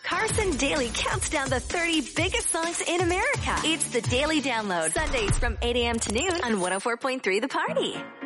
Carson Daly counts down the 30 biggest songs in America. It's the Daily Download, Sundays from 8 a.m. to noon on 104.3 The Party.